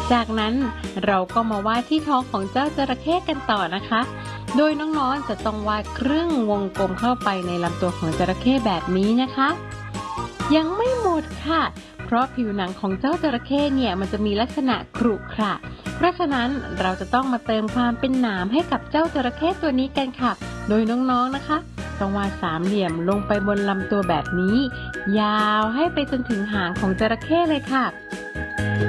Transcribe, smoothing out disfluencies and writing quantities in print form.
จากนั้นเราก็มาวาดที่ท้องของเจ้าจระเข้กันต่อนะคะโดยน้องๆจะต้องวาดครึ่งวงกลมเข้าไปในลำตัวของจระเข้แบบนี้นะคะยังไม่หมดค่ะเพราะผิวหนังของเจ้าจระเข้เนี่ยมันจะมีลักษณะขรุขระเพราะฉะนั้นเราจะต้องมาเติมความเป็นหนามให้กับเจ้าจระเข้ตัวนี้กันค่ะโดยน้องๆนะคะต้องวาดสามเหลี่ยมลงไปบนลำตัวแบบนี้ยาวให้ไปจนถึงหางของจระเข้เลยค่ะ